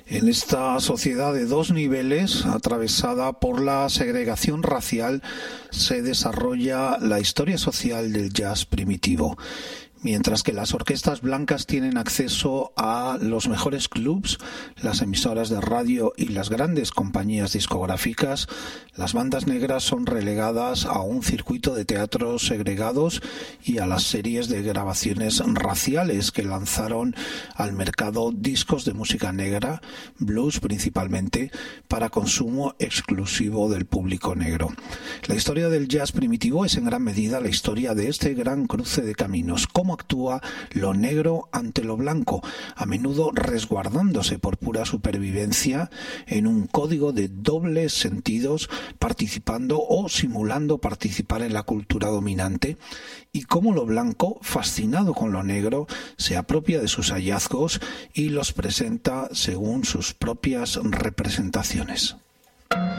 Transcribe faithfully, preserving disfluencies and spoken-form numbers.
En esta sociedad de dos niveles, atravesada por la segregación racial, se desarrolla la historia social del jazz primitivo. Mientras que las orquestas blancas tienen acceso a los mejores clubs, las emisoras de radio y las grandes compañías discográficas, las bandas negras son relegadas a un circuito de teatros segregados y a las series de grabaciones raciales que lanzaron al mercado discos de música negra, blues principalmente, para consumo exclusivo del público negro. La historia del jazz primitivo es en gran medida la historia de este gran cruce de caminos. ¿Cómo actúa lo negro ante lo blanco, a menudo resguardándose por pura supervivencia en un código de dobles sentidos, participando o simulando participar en la cultura dominante? Y cómo lo blanco, fascinado con lo negro, se apropia de sus hallazgos y los presenta según sus propias representaciones.